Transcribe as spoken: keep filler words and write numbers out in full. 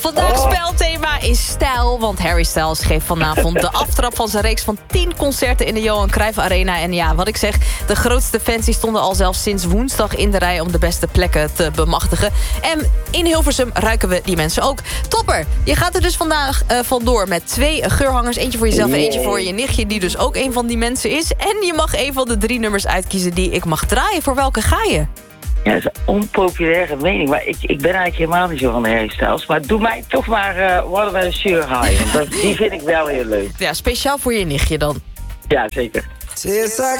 Vandaag Oh. spelthema is stijl, want Harry Styles geeft vanavond de aftrap van zijn reeks van tien concerten in de Johan Cruijff Arena. En ja, wat ik zeg, de grootste fans die stonden al zelfs sinds woensdag in de rij om de beste plekken te bemachtigen. En in Hilversum ruiken we die mensen ook. Topper, je gaat er dus vandaag uh, vandoor met twee geurhangers. Eentje voor jezelf en eentje voor je nichtje, die dus ook een van die mensen is. En je mag een van de drie nummers uitkiezen die ik mag draaien. Voor welke ga je? Ja, dat is een onpopulaire mening, maar ik, ik ben eigenlijk helemaal niet zo van de Harry Styles. Maar doe mij toch maar uh, Watermelon Sugar High, want dat, die vind ik wel heel leuk. Ja, speciaal voor je nichtje dan. Ja, zeker. Tastes like